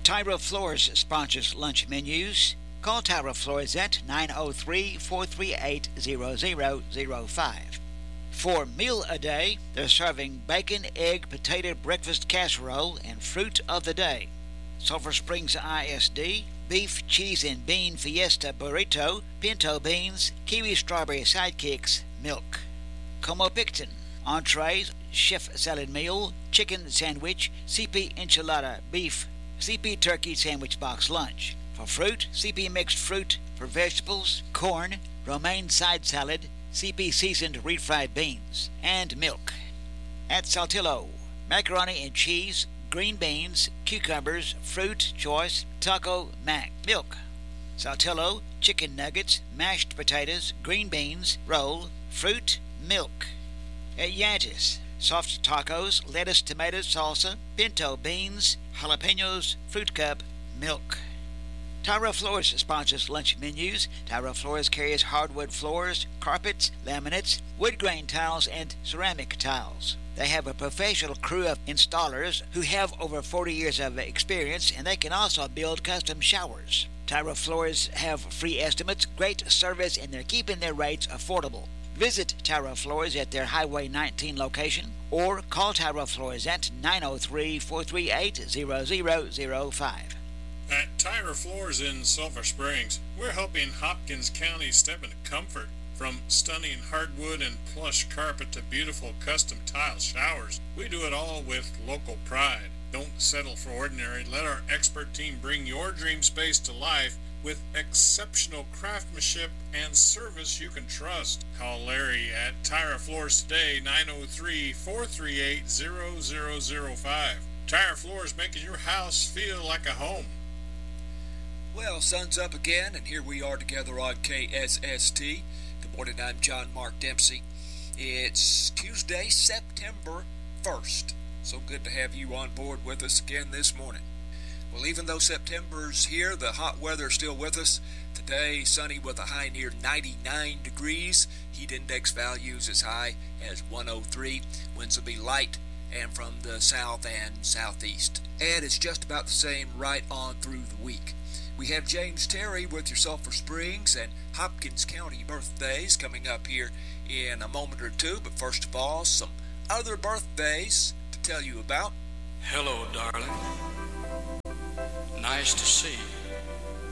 Tyra Floors sponsors lunch menus. Call Tyra Floors at 903-438-0005. For Meal a Day, they're serving bacon, egg, potato breakfast casserole and fruit of the day. Sulphur Springs ISD, beef, cheese, and bean fiesta burrito, pinto beans, kiwi strawberry sidekicks, milk. Como Picton, entrees, chef salad meal, chicken sandwich, CP enchilada beef, CP turkey sandwich box lunch. For fruit, CP mixed fruit. For vegetables, corn, romaine side salad, CP seasoned refried beans, and milk. At Saltillo, macaroni and cheese, green beans, cucumbers, fruit choice, taco mac, milk. Saltillo, chicken nuggets, mashed potatoes, green beans, roll, fruit, milk. At Yantis, soft tacos, lettuce, tomato salsa, pinto beans, jalapenos, fruit cup, milk. Tyra Floors sponsors lunch menus. Tyra Floors carries hardwood floors, carpets, laminates, wood grain tiles, and ceramic tiles. They have a professional crew of installers who have over 40 years of experience, and they can also build custom showers. Tyra Floors have free estimates, great service, and they're keeping their rates affordable. Visit Tyra Floors at their Highway 19 location or call Tyra Floors at 903-438-0005. At Tyra Floors in Sulphur Springs, we're helping Hopkins County step into comfort. From stunning hardwood and plush carpet to beautiful custom tile showers, we do it all with local pride. Don't settle for ordinary. Let our expert team bring your dream space to life with exceptional craftsmanship and service you can trust. Call Larry at Tyra Floors today, 903-438-0005. Tyra Floors, making your house feel like a home. Well, sun's up again, and here we are together on KSST. Good morning, I'm John Mark Dempsey. It's Tuesday, September 1st. So good to have you on board with us again this morning. Well, even though September's here, the hot weather is still with us. Today, sunny with a high near 99 degrees. Heat index values as high as 103. Winds will be light and from the south and southeast. And it's just about the same right on through the week. We have James Terry with your Sulphur Springs and Hopkins County birthdays coming up here in a moment or two. But first of all, some other birthdays to tell you about. Hello, darling. Nice to see you.